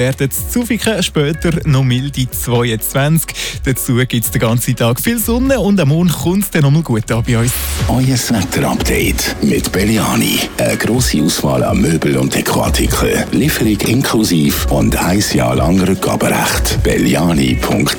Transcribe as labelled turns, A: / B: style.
A: Werden Zufike, später noch milde 22. Dazu gibt es den ganzen Tag viel Sonne und am Morgen kommt es dann nochmal gut an bei uns.
B: Euer Wetterupdate mit Belliani. Eine grosse Auswahl an Möbel- und Dekoartikeln. Lieferung inklusive und 1 Jahr lang Rückgaberecht. Belliani.ch